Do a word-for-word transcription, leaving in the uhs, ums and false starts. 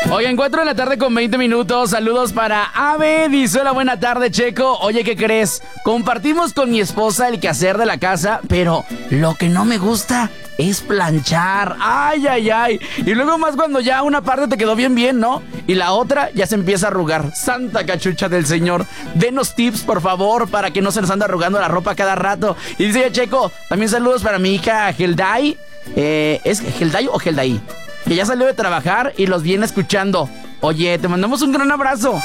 Oigan, cuatro de la tarde con veinte minutos. Saludos para Ave. Dice: hola, buena tarde, Checo. Oye, ¿qué crees? Compartimos con mi esposa el quehacer de la casa, pero lo que no me gusta es planchar. Ay, ay, ay. Y luego más cuando ya una parte te quedó bien, bien, ¿no? Y la otra ya se empieza a arrugar. Santa cachucha del Señor. Denos tips, por favor, para que no se nos ande arrugando la ropa cada rato. Y dice Checo, también saludos para mi hija Helday. Eh, ¿Es Helday o Helday? Que ya salió de trabajar y los viene escuchando. Oye, te mandamos un gran abrazo.